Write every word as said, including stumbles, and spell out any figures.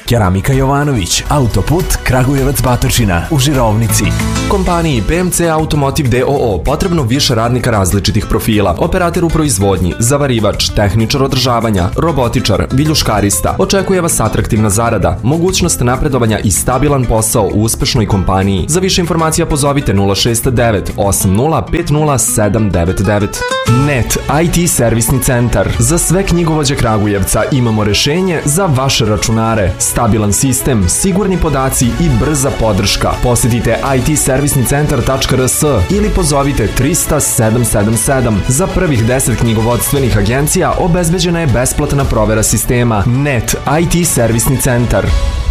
Keramika Jovanović, autoput Kragujevac-Batočina u Žirovnici. Kompaniji P M C Automotive D O O potrebno više radnika različitih profila. Operater u proizvodnji, zavarivač, tehničar održavanja, robotičar, viljuškarista. Očekuje vas atraktivna zarada, mogućnost napredovanja i stabilan posao u uspešnoj kompaniji. Za više informacija pozovite nula šest devet osam nula pet nula sedam devet devet. Net I T servisni centar. Za sve knjigovođe Kragujevca imamo rešenje za vaše računare. Stabilan sistem, sigurni podaci i brza podrška. Posjetite i t servisni centar tačka r s ili pozovite trista sedam sedam sedam. Za prvih deset knjigovodstvenih agencija obezbeđena je besplatna provera sistema. Net I T servisni centar.